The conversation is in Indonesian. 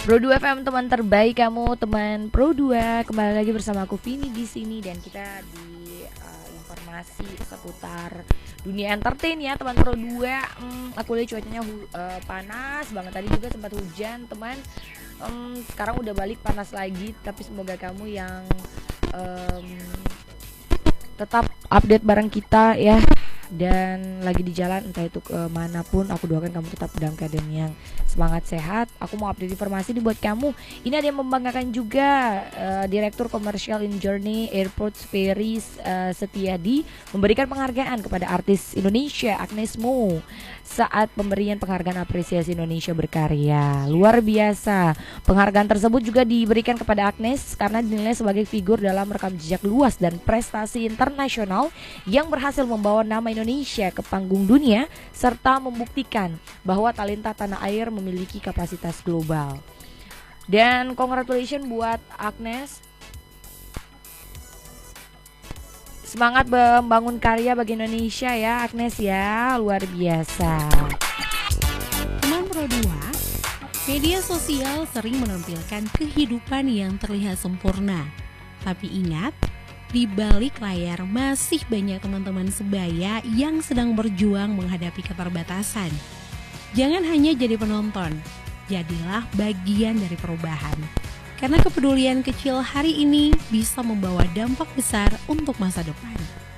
Pro 2 FM, teman terbaik kamu, teman Pro 2. Kembali lagi bersama aku Vini di sini dan kita di informasi seputar dunia entertain ya, teman Pro 2. Aku lihat cuacanya panas banget, tadi juga sempat hujan, teman. Sekarang udah balik panas lagi, tapi semoga kamu yang tetap update bareng kita ya, dan lagi di jalan entah itu ke manapun, aku doakan kamu tetap dalam keadaan yang semangat, sehat. Aku mau update informasi nih buat kamu. Ini ada yang membanggakan juga. Direktur Komersial in Journey Airports Ferry Setiadi memberikan penghargaan kepada artis Indonesia Agnes Mo saat pemberian penghargaan apresiasi Indonesia berkarya. Luar biasa. Penghargaan tersebut juga diberikan kepada Agnes karena dinilai sebagai figur dalam rekam jejak luas dan prestasi internasional yang berhasil membawa nama Indonesia ke panggung dunia serta membuktikan bahwa talenta tanah air memiliki kapasitas global. Dan congratulations buat Agnes. Semangat membangun karya bagi Indonesia ya Agnes ya, luar biasa. Teman Pro 2, media sosial sering menampilkan kehidupan yang terlihat sempurna. Tapi ingat, di balik layar masih banyak teman-teman sebaya yang sedang berjuang menghadapi keterbatasan. Jangan hanya jadi penonton, jadilah bagian dari perubahan. Karena kepedulian kecil hari ini bisa membawa dampak besar untuk masa depan.